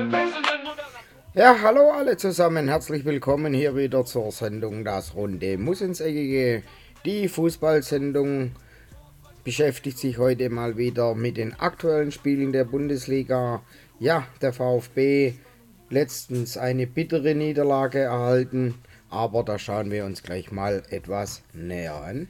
Ja, hallo alle zusammen, herzlich willkommen hier wieder zur Sendung Das Runde Muss ins Eckige. Die Fußballsendung beschäftigt sich heute mal wieder mit den aktuellen Spielen der Bundesliga. Ja, der VfB letztens eine bittere Niederlage erhalten, aber da schauen wir uns gleich mal etwas näher an.